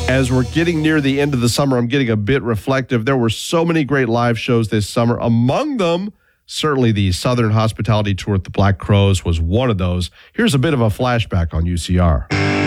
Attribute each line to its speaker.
Speaker 1: As we're getting near the end of the summer, I'm getting a bit reflective. There were so many great live shows this summer. Among them, certainly the Southern Hospitality Tour at the Black Crowes was one of those. Here's a bit of a flashback on UCR.